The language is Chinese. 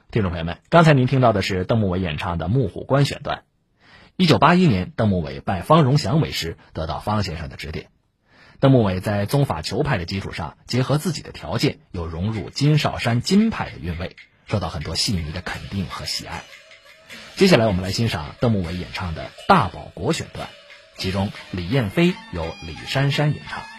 听众朋友们，刚才您听到的是邓牧伟演唱的《木虎关》选段。1981年，邓牧伟拜方荣祥为师，得到方先生的指点。邓牧伟在宗法球派的基础上，结合自己的条件，又融入金少山金派的韵味，受到很多戏迷的肯定和喜爱。接下来我们来欣赏邓牧伟演唱的《大保国》选段，其中李燕飞由李珊珊演唱。